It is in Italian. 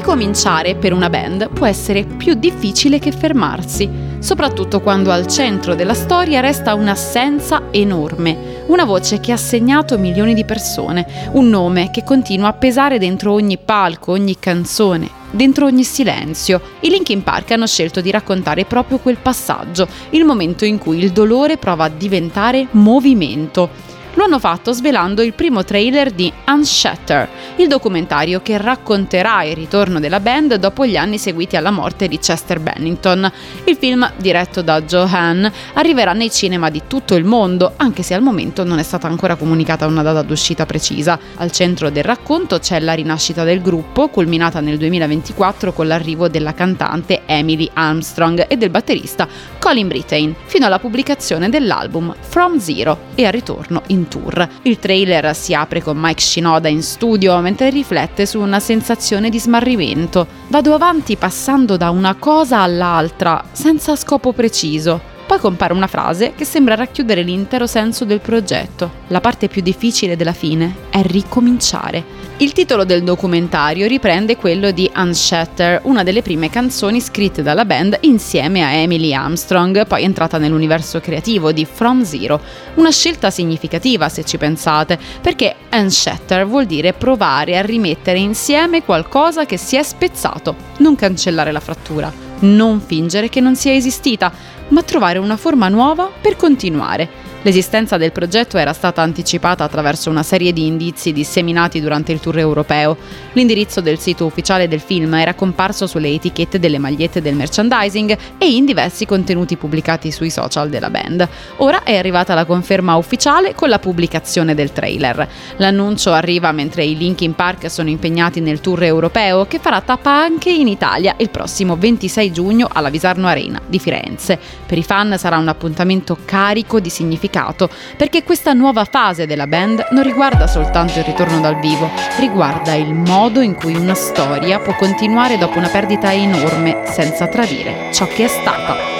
Ricominciare per una band può essere più difficile che fermarsi, soprattutto quando al centro della storia resta un'assenza enorme, una voce che ha segnato milioni di persone, un nome che continua a pesare dentro ogni palco, ogni canzone, dentro ogni silenzio. I Linkin Park hanno scelto di raccontare proprio quel passaggio, il momento in cui il dolore prova a diventare movimento. Lo hanno fatto svelando il primo trailer di Unshattered, il documentario che racconterà il ritorno della band dopo gli anni seguiti alla morte di Chester Bennington. Il film, diretto da Joe Hahn, arriverà nei cinema di tutto il mondo, anche se al momento non è stata ancora comunicata una data d'uscita precisa. Al centro del racconto c'è la rinascita del gruppo, culminata nel 2024 con l'arrivo della cantante Emily Armstrong e del batterista Colin Brittain, fino alla pubblicazione dell'album From Zero e al ritorno in tour. Il trailer si apre con Mike Shinoda in studio mentre riflette su una sensazione di smarrimento. Vado avanti passando da una cosa all'altra, senza scopo preciso. Poi compare una frase che sembra racchiudere l'intero senso del progetto. La parte più difficile della fine è ricominciare. Il titolo del documentario riprende quello di Unshattered, una delle prime canzoni scritte dalla band insieme a Emily Armstrong, poi entrata nell'universo creativo di From Zero. Una scelta significativa, se ci pensate, perché Unshattered vuol dire provare a rimettere insieme qualcosa che si è spezzato, non cancellare la frattura, non fingere che non sia esistita, ma trovare una forma nuova per continuare. L'esistenza del progetto era stata anticipata attraverso una serie di indizi disseminati durante il tour europeo. L'indirizzo del sito ufficiale del film era comparso sulle etichette delle magliette del merchandising e in diversi contenuti pubblicati sui social della band. Ora è arrivata la conferma ufficiale con la pubblicazione del trailer. L'annuncio arriva mentre i Linkin Park sono impegnati nel tour europeo, che farà tappa anche in Italia il prossimo 26 giugno alla Visarno Arena di Firenze. Per i fan sarà un appuntamento carico di significato, perché questa nuova fase della band non riguarda soltanto il ritorno dal vivo, riguarda il modo in cui una storia può continuare dopo una perdita enorme senza tradire ciò che è stata.